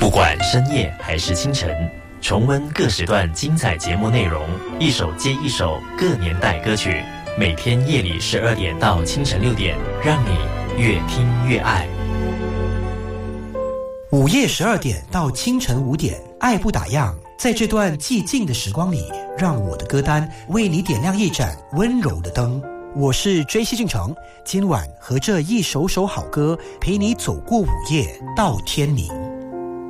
不管深夜还是清晨，重温各时段精彩节目内容，一首接一首各年代歌曲，每天夜里12点到清晨6点，让你越听越爱。 午夜12点到清晨5点，爱不打烊。在这段寂静的时光里，让我的歌单为你点亮一盏温柔的灯。我是JC俊成，今晚和这一首首好歌陪你走过午夜到天明。